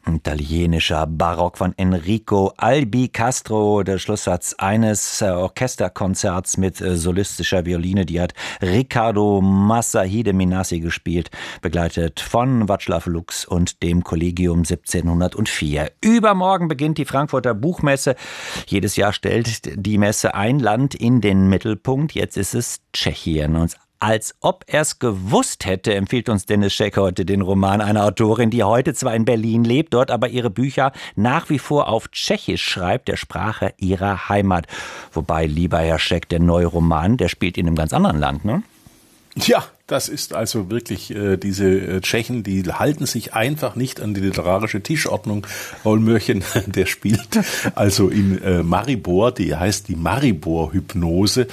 Italienischer Barock von Enrico Albicastro, der Schlusssatz eines Orchesterkonzerts mit solistischer Violine, die hat Riccardo Masahide Minassi gespielt, begleitet von Václav Lux und dem Collegium 1704. Übermorgen beginnt die Frankfurter Buchmesse. Jedes Jahr stellt die Messe ein Land in den Mittelpunkt. Jetzt ist es Tschechien. Und als ob er es gewusst hätte, empfiehlt uns Dennis Scheck heute den Roman einer Autorin, die heute zwar in Berlin lebt, dort aber ihre Bücher nach wie vor auf Tschechisch schreibt, der Sprache ihrer Heimat. Wobei, lieber Herr Scheck, der neue Roman, der spielt in einem ganz anderen Land, ne? Ja, das ist also wirklich, diese Tschechen, die halten sich einfach nicht an die literarische Tischordnung. Raoul Mörchen, der spielt also in Maribor, die heißt die Maribor-Hypnose,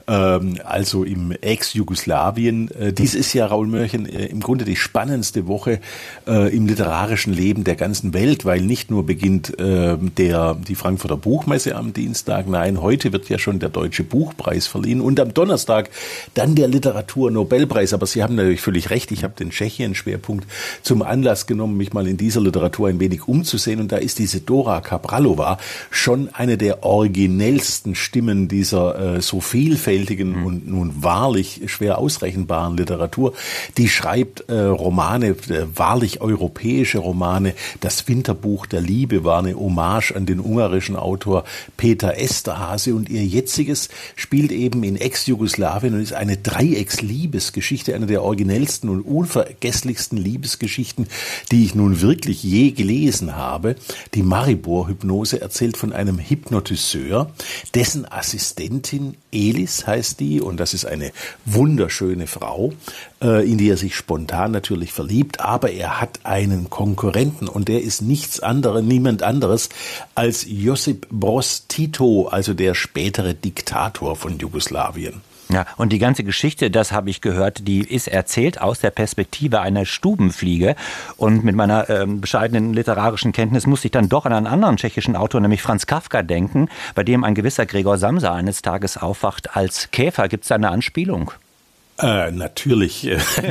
also im Ex-Jugoslawien. Dies ist ja, Raoul Mörchen, im Grunde die spannendste Woche im literarischen Leben der ganzen Welt, weil nicht nur beginnt die Frankfurter Buchmesse am Dienstag, nein, heute wird ja schon der Deutsche Buchpreis verliehen und am Donnerstag dann der Literaturnobelpreis. Aber Sie haben natürlich völlig recht, ich habe den Tschechien-Schwerpunkt zum Anlass genommen, mich mal in dieser Literatur ein wenig umzusehen. Und da ist diese Dora Kabralova schon eine der originellsten Stimmen dieser so vielfältigen und nun wahrlich schwer ausrechenbaren Literatur. Die schreibt Romane, wahrlich europäische Romane. Das Winterbuch der Liebe war eine Hommage an den ungarischen Autor Peter Eszterházy. Und ihr jetziges spielt eben in Ex-Jugoslawien und ist eine Dreiecksliebesgeschichte, eine der originellsten und unvergesslichsten Liebesgeschichten, die ich nun wirklich je gelesen habe. Die Maribor-Hypnose erzählt von einem Hypnotiseur, dessen Assistentin Elis heißt die, und das ist eine wunderschöne Frau, in die er sich spontan natürlich verliebt, aber er hat einen Konkurrenten und der ist niemand anderes als Josip Broz Tito, also der spätere Diktator von Jugoslawien. Ja, und die ganze Geschichte, das habe ich gehört, die ist erzählt aus der Perspektive einer Stubenfliege. Und mit meiner bescheidenen literarischen Kenntnis musste ich dann doch an einen anderen tschechischen Autor, nämlich Franz Kafka, denken, bei dem ein gewisser Gregor Samsa eines Tages aufwacht als Käfer. Gibt es da eine Anspielung? Natürlich,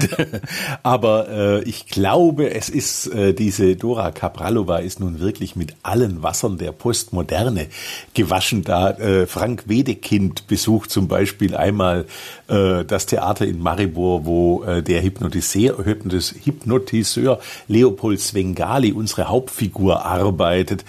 aber ich glaube, es ist diese Dora Kabralova ist nun wirklich mit allen Wassern der Postmoderne gewaschen. Da Frank Wedekind besucht zum Beispiel einmal das Theater in Maribor, wo der Hypnotiseur Leopold Svengali, unsere Hauptfigur, arbeitet.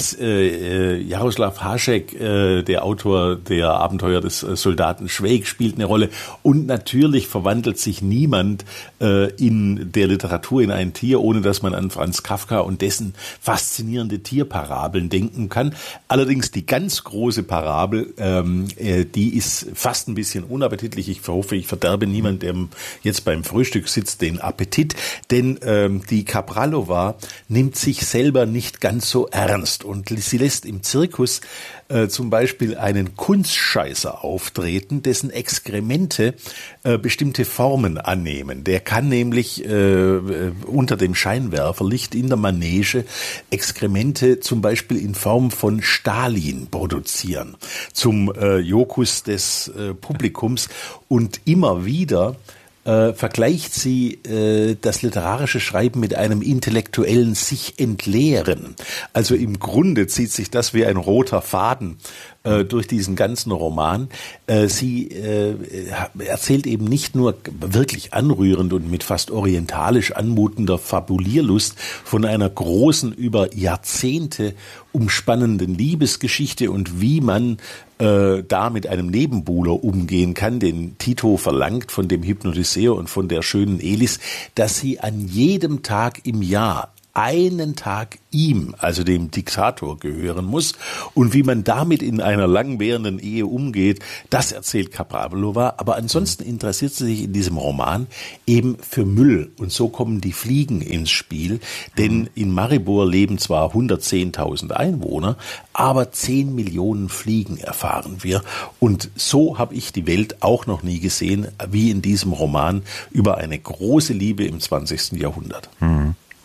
Jaroslav Hašek, der Autor der Abenteuer des Soldaten Švejk, spielt eine Rolle. Und natürlich verwandelt sich niemand in der Literatur in ein Tier, ohne dass man an Franz Kafka und dessen faszinierende Tierparabeln denken kann. Allerdings die ganz große Parabel, die ist fast ein bisschen unappetitlich. Ich hoffe, ich verderbe niemand, der jetzt beim Frühstück sitzt, den Appetit. Denn die Kabralova nimmt sich selber nicht ganz so ernst. Und sie lässt im Zirkus zum Beispiel einen Kunstscheißer auftreten, dessen Exkremente bestimmte Formen annehmen. Der kann nämlich unter dem Scheinwerferlicht in der Manege Exkremente zum Beispiel in Form von Stalin produzieren, zum Jokus des Publikums. Und immer wieder vergleicht sie das literarische Schreiben mit einem intellektuellen sich entleeren. Also im Grunde zieht sich das wie ein roter Faden durch diesen ganzen Roman. Sie erzählt eben nicht nur wirklich anrührend und mit fast orientalisch anmutender Fabulierlust von einer großen, über Jahrzehnte umspannenden Liebesgeschichte und wie man da mit einem Nebenbuhler umgehen kann, den Tito verlangt von dem Hypnotiseur und von der schönen Elis, dass sie an jedem Tag im Jahr einen Tag ihm, also dem Diktator, gehören muss. Und wie man damit in einer langwährenden Ehe umgeht, das erzählt Kabralova. Aber ansonsten interessiert sie sich in diesem Roman eben für Müll. Und so kommen die Fliegen ins Spiel. Denn in Maribor leben zwar 110.000 Einwohner, aber 10 Millionen Fliegen erfahren wir. Und so habe ich die Welt auch noch nie gesehen, wie in diesem Roman über eine große Liebe im 20. Jahrhundert.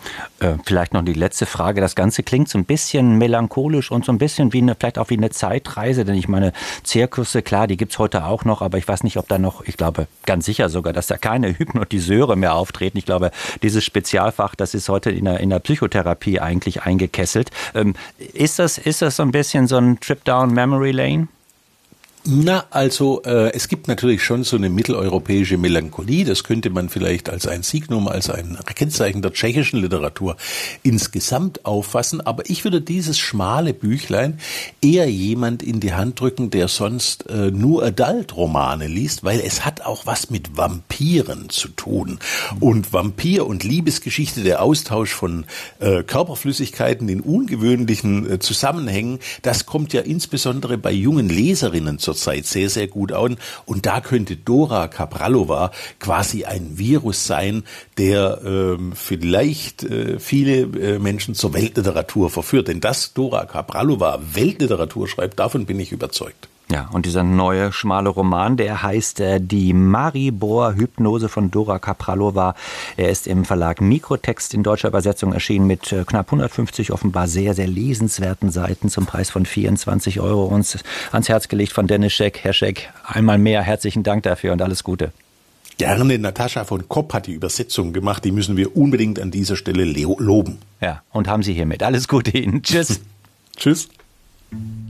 Vielleicht noch die letzte Frage. Das Ganze klingt so ein bisschen melancholisch und so ein bisschen vielleicht auch wie eine Zeitreise. Denn ich meine, Zirkusse, klar, die gibt's heute auch noch. Aber ich weiß nicht, ob da noch, ich glaube ganz sicher sogar, dass da keine Hypnotiseure mehr auftreten. Ich glaube, dieses Spezialfach, das ist heute in der Psychotherapie eigentlich eingekesselt. Ist das so ein bisschen so ein Trip down Memory Lane? Na, also es gibt natürlich schon so eine mitteleuropäische Melancholie, das könnte man vielleicht als ein Signum, als ein Kennzeichen der tschechischen Literatur insgesamt auffassen, aber ich würde dieses schmale Büchlein eher jemand in die Hand drücken, der sonst nur Adult-Romane liest, weil es hat auch was mit Vampiren zu tun. Und Vampir- und Liebesgeschichte, der Austausch von Körperflüssigkeiten in ungewöhnlichen Zusammenhängen, das kommt ja insbesondere bei jungen Leserinnen zurzeit sehr, sehr gut an. Und da könnte Dora Kapralova quasi ein Virus sein, der vielleicht viele Menschen zur Weltliteratur verführt. Denn dass Dora Kapralova Weltliteratur schreibt, davon bin ich überzeugt. Ja, und dieser neue schmale Roman, der heißt Die Maribor-Hypnose von Dora Kapralova. Er ist im Verlag Mikrotext in deutscher Übersetzung erschienen mit knapp 150 offenbar sehr, sehr lesenswerten Seiten zum Preis von 24 € uns ans Herz gelegt von Dennis Scheck. Herr Scheck, einmal mehr herzlichen Dank dafür und alles Gute. Gerne, Natascha von Kopp hat die Übersetzung gemacht, die müssen wir unbedingt an dieser Stelle loben. Ja, und haben Sie hiermit. Alles Gute Ihnen. Tschüss. Tschüss.